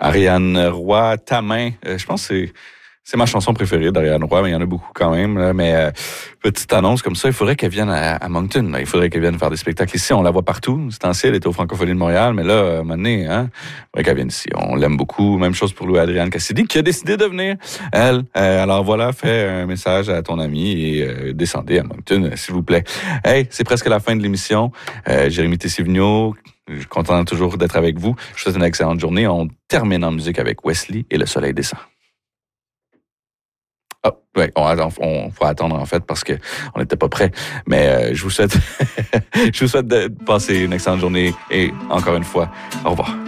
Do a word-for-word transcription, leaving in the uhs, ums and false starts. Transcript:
Ariane Roy, Ta main. Euh, je pense que c'est, c'est ma chanson préférée d'Ariane Roy, mais il y en a beaucoup quand même. Là. Mais euh, petite annonce comme ça, il faudrait qu'elle vienne à, à Moncton. Là. Il faudrait qu'elle vienne faire des spectacles ici. On la voit partout. C'est ancien, elle était au Francophonie de Montréal, mais là, à un moment donné, hein, il faudrait qu'elle vienne ici. On l'aime beaucoup. Même chose pour Louis-Adrienne Cassidy, qui a décidé de venir. Elle, euh, alors voilà, fais un message à ton ami et euh, descendez à Moncton, s'il vous plaît. Hey, c'est presque la fin de l'émission. Euh, Jérémy Tessé-Vigneault, je suis content toujours d'être avec vous. Je vous souhaite une excellente journée. On termine en musique avec Wesley et Le soleil descend. Ah, oh, ouais, on, on, on faut attendre en fait parce que on n'était pas prêt. Mais euh, je vous souhaite, je vous souhaite de passer une excellente journée et encore une fois, au revoir.